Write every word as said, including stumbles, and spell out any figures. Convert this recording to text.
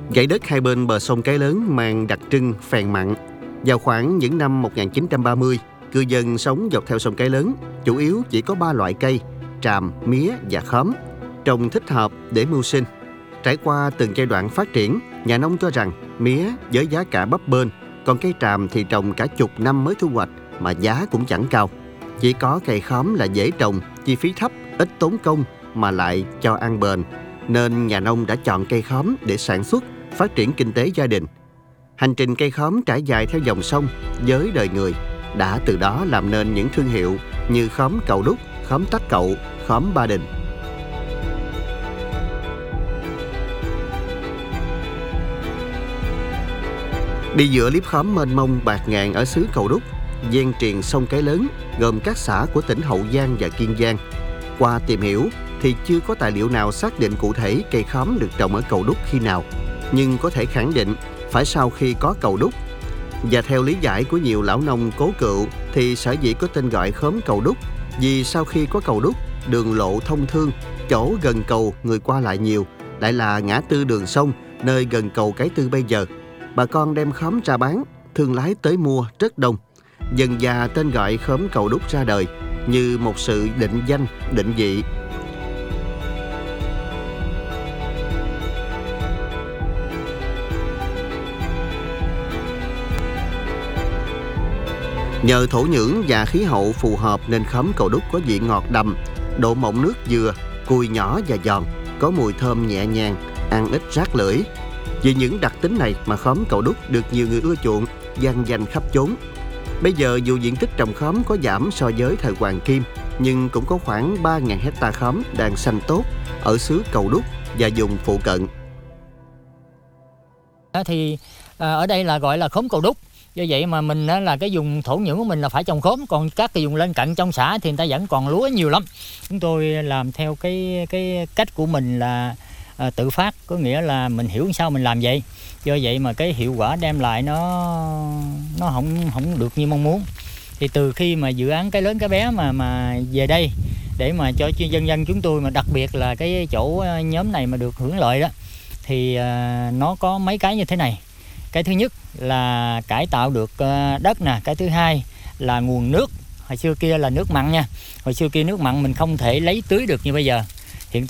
Dãy đất hai bên bờ sông Cái Lớn mang đặc trưng phèn mặn. Vào khoảng những năm một nghìn chín trăm ba mươi, cư dân sống dọc theo sông Cái Lớn chủ yếu chỉ có ba loại cây: tràm, mía và khóm, trồng thích hợp để mưu sinh. Trải qua từng giai đoạn phát triển, nhà nông cho rằng mía với giá cả bấp bênh, còn cây tràm thì trồng cả chục năm mới thu hoạch mà giá cũng chẳng cao. Chỉ có cây khóm là dễ trồng, chi phí thấp, ít tốn công mà lại cho ăn bền, nên nhà nông đã chọn cây khóm để sản xuất, phát triển kinh tế gia đình. Hành trình cây khóm trải dài theo dòng sông với đời người đã từ đó làm nên những thương hiệu như khóm Cầu Đúc, khóm Tắc Cậu, khóm Ba Đình. Đi giữa liếp khóm mênh mông bạt ngàn ở xứ Cầu Đúc, ven triền sông Cái Lớn, gồm các xã của tỉnh Hậu Giang và Kiên Giang. Qua tìm hiểu thì chưa có tài liệu nào xác định cụ thể cây khóm được trồng ở Cầu Đúc khi nào, nhưng có thể khẳng định phải sau khi có cầu đúc. Và theo lý giải của nhiều lão nông cố cựu thì sở dĩ có tên gọi khóm Cầu Đúc vì sau khi có cầu đúc, đường lộ thông thương, chỗ gần cầu người qua lại nhiều, lại là ngã tư đường sông nơi gần cầu Cái Tư bây giờ. Bà con đem khóm ra bán, thương lái tới mua rất đông. Dần dà tên gọi khóm Cầu Đúc ra đời như một sự định danh, định vị. Nhờ thổ nhưỡng và khí hậu phù hợp nên khóm Cầu Đúc có vị ngọt đậm, độ mọng nước dừa, cùi nhỏ và giòn, có mùi thơm nhẹ nhàng, ăn ít rát lưỡi. Vì những đặc tính này mà khóm Cầu Đúc được nhiều người ưa chuộng, vang danh khắp chốn. Bây giờ dù diện tích trồng khóm có giảm so với thời Hoàng Kim, nhưng cũng có khoảng ba nghìn hecta khóm đang xanh tốt ở xứ Cầu Đúc và vùng phụ cận. Thì ở đây là gọi là khóm Cầu Đúc. Do vậy mà mình là cái vùng thổ nhưỡng của mình là phải trồng khóm, còn các cái vùng lân cận trong xã thì người ta vẫn còn lúa nhiều lắm. Chúng tôi làm theo cái cái cách của mình là à, tự phát, có nghĩa là mình hiểu sao mình làm vậy. Do vậy mà cái hiệu quả đem lại nó nó không không được như mong muốn. Thì từ khi mà dự án Cái Lớn Cái Bé mà mà về đây để mà cho dân dân chúng tôi, mà đặc biệt là cái chỗ nhóm này mà được hưởng lợi đó, thì à, nó có mấy cái như thế này. Cái thứ nhất là cải tạo được đất nè, cái thứ hai là nguồn nước. Hồi xưa kia là nước mặn nha. Hồi xưa kia nước mặn mình không thể lấy tưới được như bây giờ.